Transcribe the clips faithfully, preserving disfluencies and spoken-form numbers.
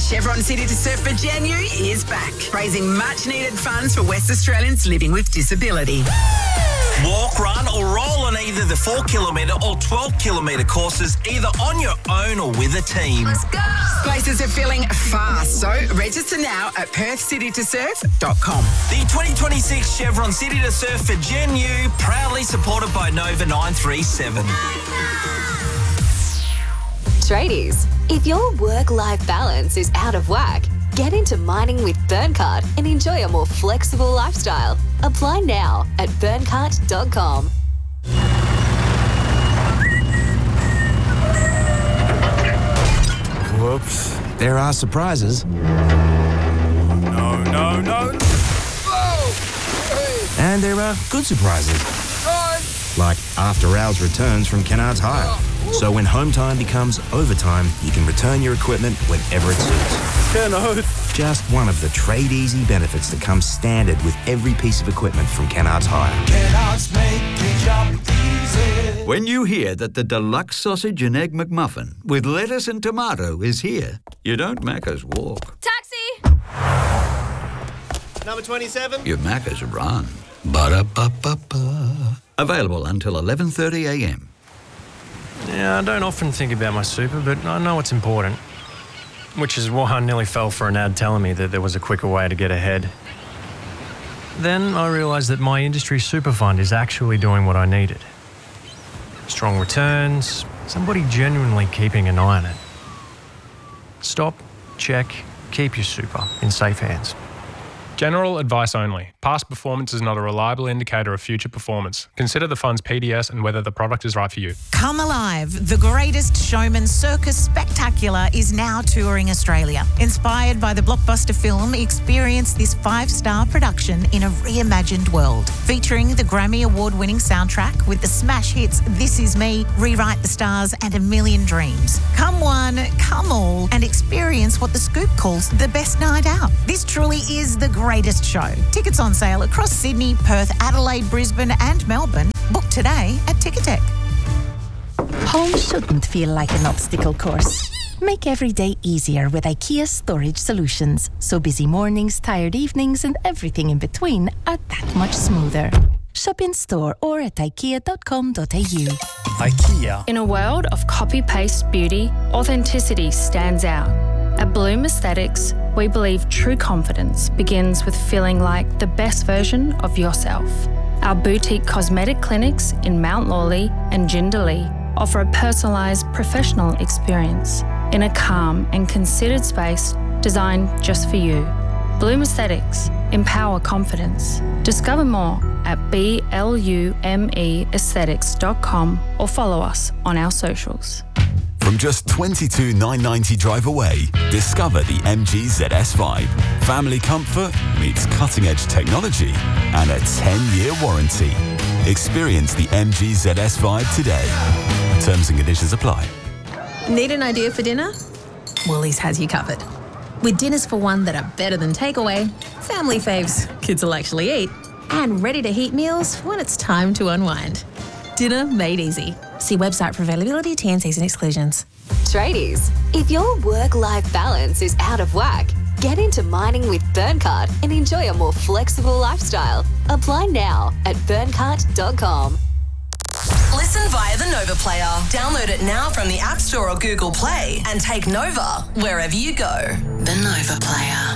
Chevron City to Surf for January is back, raising much-needed funds for West Australians living with disability. Walk, run or roll on either the four kilometre or twelve kilometre courses, either on your own or with a team. Let's go! Places are filling fast, so register now at perth city to surf dot com. The twenty twenty-six Chevron City to Surf for Gen U, proudly supported by Nova nine three seven. Tradies, if your work-life balance is out of whack, get into mining with Burncart and enjoy a more flexible lifestyle. Apply now at burncart dot com. Whoops. There are surprises. No, no, no. Oh! And there are good surprises. Like after-hours returns from Kennards Hire. So when home time becomes overtime, you can return your equipment whenever it suits. Kennards. Just one of the Trade Easy benefits that comes standard with every piece of equipment from Kennards Hire. Kennards make your job easy. When you hear that the deluxe sausage and egg McMuffin with lettuce and tomato is here, you don't Macca's walk. Taxi! Number twenty-seven. You Macca's run. Ba-da-ba-ba-ba. Available until eleven thirty a m. Yeah, I don't often think about my super, but I know it's important. Which is why I nearly fell for an ad telling me that there was a quicker way to get ahead. Then I realised that my industry super fund is actually doing what I needed. Strong returns, somebody genuinely keeping an eye on it. Stop, check, keep your super in safe hands. General advice only. Past performance is not a reliable indicator of future performance. Consider the fund's P D S and whether the product is right for you. Come Alive, the greatest showman circus spectacular, is now touring Australia. Inspired by the blockbuster film, experience this five-star production in a reimagined world. Featuring the Grammy Award-winning soundtrack with the smash hits This Is Me, Rewrite the Stars and A Million Dreams. Come one, come all, and experience what The Scoop calls the best night out. This truly is the greatest show. Tickets on sale across Sydney, Perth, Adelaide, Brisbane and Melbourne. Book today at Ticketek. Home shouldn't feel like an obstacle course. Make every day easier with IKEA Storage Solutions, so busy mornings, tired evenings and everything in between are that much smoother. Shop in store or at ikea dot com dot a u. IKEA. In a world of copy-paste beauty, authenticity stands out. At Bloom Aesthetics, we believe true confidence begins with feeling like the best version of yourself. Our boutique cosmetic clinics in Mount Lawley and Jindalee offer a personalised professional experience in a calm and considered space designed just for you. Bloom Aesthetics, empower confidence. Discover more at blume aesthetics dot com or follow us on our socials. From just twenty-two thousand nine hundred ninety drive away, discover the M G Z S five. Family comfort meets cutting-edge technology and a ten-year warranty. Experience the M G Z S five today. Terms and conditions apply. Need an idea for dinner? Woolies has you covered. With dinners for one that are better than takeaway, family faves kids will actually eat, and ready-to-heat meals when it's time to unwind. Dinner made easy. See website for availability, T and Cs and exclusions. Tradies, if your work-life balance is out of whack, get into mining with Burncart and enjoy a more flexible lifestyle. Apply now at burncart dot com. Listen via the Nova Player. Download it now from the App Store or Google Play and take Nova wherever you go. The Nova Player.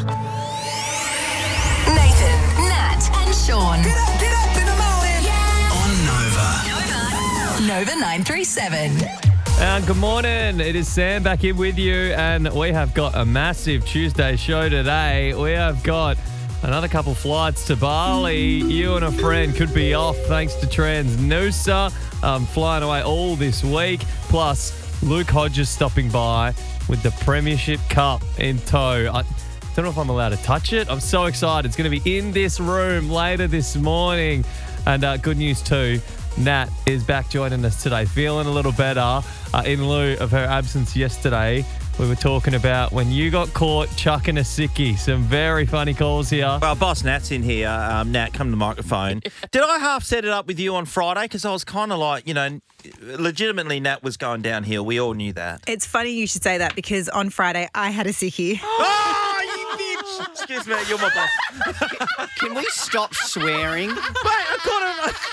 Nathan, Nat and Sean. Get up, get up in the morning. Yeah. On Nova. Nova nine three seven. Uh, good morning. It is Sam back in with you, and we have got a massive Tuesday show today. We have got another couple flights to Bali. You and a friend could be off thanks to Transnusa, um, flying away all this week. Plus, Luke Hodges stopping by with the Premiership Cup in tow. I don't know if I'm allowed to touch it. I'm so excited. It's going to be in this room later this morning. And uh, good news too, Nat is back joining us today, feeling a little better uh, in lieu of her absence yesterday. We were talking about when you got caught chucking a sickie. Some very funny calls here. Well, Boss Nat's in here. Um, Nat, come to the microphone. Did I half set it up with you on Friday? Because I was kind of like, you know, legitimately Nat was going downhill. We all knew that. It's funny you should say that because on Friday I had a sickie. Oh, you bitch! Excuse me, you're my boss. Can we stop swearing? Mate, I got it.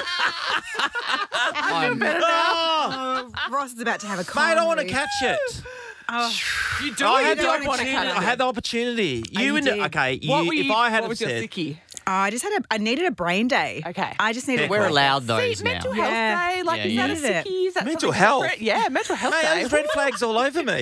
I feel better now. Oh, Ross is about to have a cold. Mate, I want to catch it. Oh, you do. I You had the don't want to opportunity. catch I it. had the opportunity. Oh, You you and did. okay. You, What were you, if I had what have was your said, sickie? Oh, I just had a. I needed a brain day. Okay. I just needed. Yeah, We're cool. allowed those See, now. mental health Yeah. day. Like, Yeah, is yeah. that a sickie? Is that Mental something health? separate? Yeah, mental health mate, day. there's red flags all over me.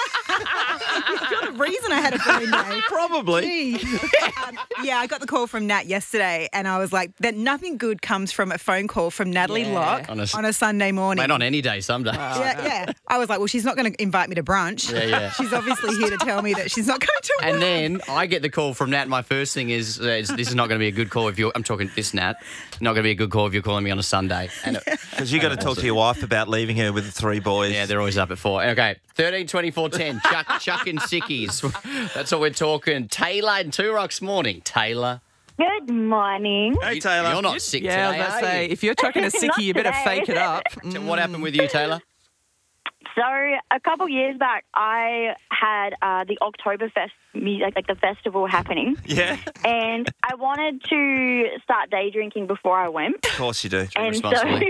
You're the reason I had a brain day. Probably. Gee. um, yeah, I got the call from Nat yesterday, and I was like, "That nothing good comes from a phone call from Natalie Yeah. Locke On on a a, s- Sunday morning." Mate, on any day, some days. yeah, yeah. I was like, "Well, she's not going to invite me to brunch. Yeah, yeah. She's obviously here to tell me that she's not going to." And work." then I get the call from Nat. My first thing is, uh, is this is not going to be a good call if you're. I'm talking this Nat. Not going to be a good call if you're calling me on a Sunday. And Because you got to talk to your wife about leaving her with the three boys. yeah, they're always up at four. Okay, thirteen, twenty-four, ten. Chuck, chucking sickies. That's what we're talking. Taylor in Two Rocks morning. Taylor. Good morning. Hey, Taylor. You're not sick Yeah, I was today, about to are say, you? if you're chucking a sickie, Not you better today. fake it up. So what happened with you, Taylor? So a couple years back, I had uh, the Oktoberfest music, like the festival happening, Yeah. and I wanted to start day drinking before I went. Of course you do. And so, responsibly.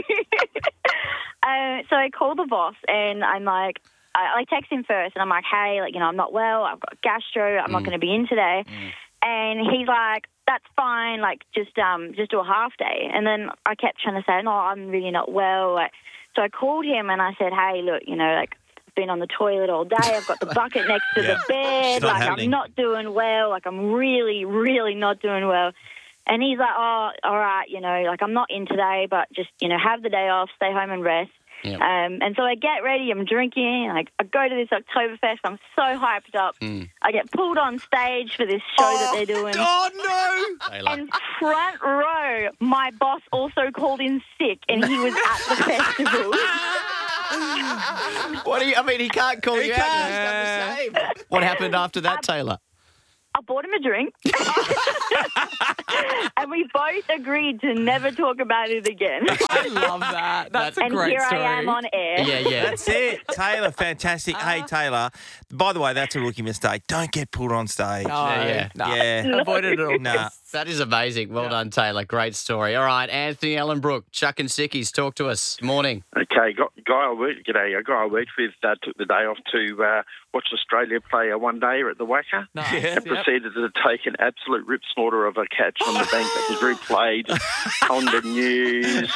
uh, so I called the boss, and I'm like, I like text him first, and I'm like, hey, like you know, I'm not well. I've got gastro. I'm not going to be in today. And he's like, that's fine. Like just um just do a half day. And then I kept trying to say, no, I'm really not well. Like, so I called him and I said, hey, look, you know, like I've been on the toilet all day. I've got the bucket next to Yeah. the bed. It's not Like happening. I'm not doing well. Like I'm really, really not doing well. And he's like, oh, all right, you know, like I'm not in today, but just, you know, have the day off, stay home and rest. Yep. Um, and so I get ready, I'm drinking, I, I go to this Oktoberfest, I'm so hyped up. Mm. I get pulled on stage for this show that they're doing. Oh, no. Taylor. And front row, my boss also called in sick, and he was at the festival. What do you? I mean, he can't call He you can't. out. He's done the same. What happened after that, Taylor? I bought him a drink, and we both agreed to never talk about it again. I love that. That's a and great here story. I am on air. Yeah, yeah. That's it. Taylor, fantastic. Hey, Taylor. By the way, that's a rookie mistake. Don't get pulled on stage. No, Yeah, no. Yeah. Avoided it all. Nah. That is amazing. Well done, Taylor. Great story. All right, Anthony Ellenbrook, Chuck and Sickies, talk to us. Morning. Okay, guy I worked, g'day, a guy I worked with uh, took the day off to uh, watch Australia play a one-dayer at the Wacker Nice. and Yep. proceeded to take an absolute rip snorter of a catch on the bank that was replayed on the news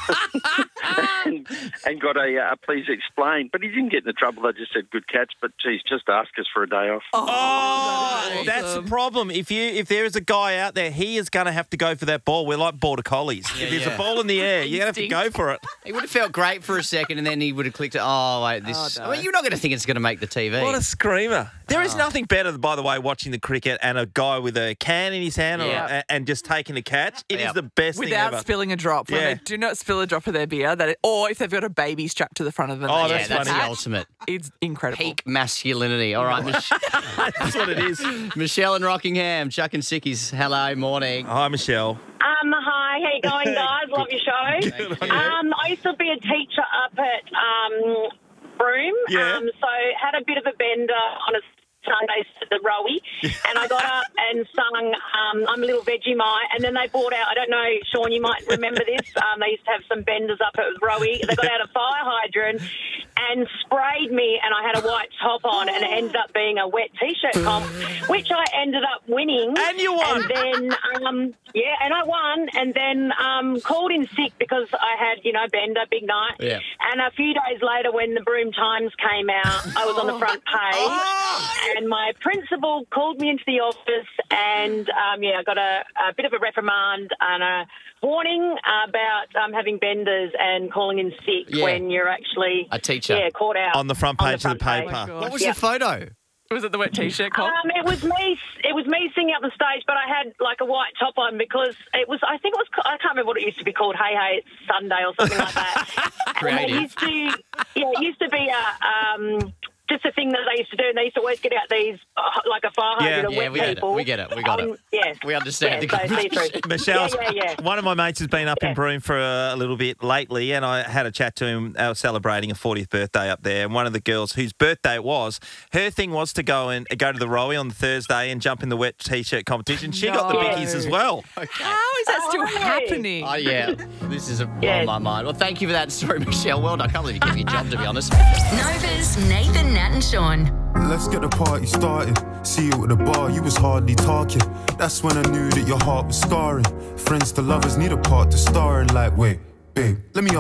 and, and got a uh, please explain. But he didn't get into trouble. They just said good catch, but geez, just ask us for a day off. Oh, that's the problem. If you if there is a guy out there, he is going to have to go for that ball. We're like border collies. Yeah, if there's yeah. a ball in the air, you're going to have to go for it. He would have felt great for a second, and then he would have clicked it. Oh, wait, this. Oh, no. I mean, you're not going to think it's going to make the T V. What a screamer. There Oh. is nothing better, by the way, watching the cricket and a guy with a can in his hand Yeah. or, and just taking a catch. It is Yep. the best Without thing ever. spilling a drop. When Yeah. they do not spill a drop of their beer, that it, or if they've got a baby strapped to the front of them. Oh, they yeah, that's just that's funny. the catch. ultimate. It's incredible. Peak masculinity. All right, Mich- That's what it is. Michelle in Rockingham, Chuck and Sickies. Hello, morning. Hi, Michelle. Um, hi, how you going, guys? Love your show. Um, I used to be a teacher up at um, Broome, Yeah. um, so had a bit of a bender on a Sunday at the Rowie, and I got up and sung um, I'm a Little Vegemite, and then they brought out, I don't know, Sean, you might remember this, um, they used to have some benders up at Rowie. They got out a fire hydrant and sprayed me, and I had a white top on, and it ended up being a wet T-shirt comp, which I ended up winning. And you won. And then, um, yeah, and I won, and then um, called in sick because I had, you know, bender, big night. Yeah. And a few days later, when the Broome Times came out, I was on the front page, and my principal called me into the office, and um, yeah, I got a, a bit of a reprimand and a warning about um, having benders and calling in sick Yeah. when you're actually A teacher. yeah, caught out On the front on page of the front paper. page. What was Yeah. your photo? Was it the wet T-shirt comp? Um, it was me. It was me singing up the stage, but I had like a white top on because it was. I think it was. I can't remember what it used to be called. Hey, hey, it's Sunday or something like that. And Creative. it used to. Yeah, it used to be a. Um, just a thing that they used to do, and they used to always get out these, uh, like a fire hydrant of Yeah, wet we get it. people. We get it. We got Um, it. Yeah. We understand Yeah, the so see-through. Michelle, Yeah, yeah, yeah. one of my mates has been up in Broome for a, a little bit lately, and I had a chat to him. They were celebrating a fortieth birthday up there, and one of the girls whose birthday it was, her thing was to go and go to the Rowie on the Thursday and jump in the wet t-shirt competition. She got the No. biggies as well. How is that still happening? Oh, yeah. This is a blow my mind. Well, thank you for that story, Michelle. Well done. I can't believe you gave me a job, to be honest. Nova's Nathan, Nat and Sean. Let's get the party started. See you at the bar, you was hardly talking. That's when I knew that your heart was scarring. Friends to lovers need a part to star in. Like, wait, babe, let me